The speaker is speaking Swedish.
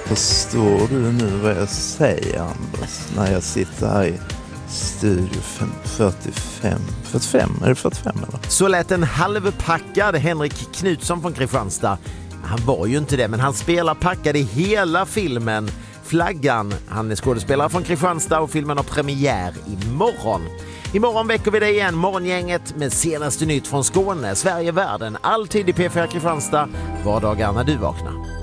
Förstår du nu vad jag säger, Anders, när jag sitter här i studio 45? Är det 45 eller? Så lät en halvpackad Henrik Knutsson från Kristianstad. Han var ju inte det, men han spelar packad i hela filmen Flaggan. Han är skådespelare från Kristianstad och filmen har premiär imorgon. Imorgon väcker vi dig igen, morgongänget, med senaste nytt från Skåne, Sverige, världen. Alltid i P4 Kristianstad, vardagar när du vaknar.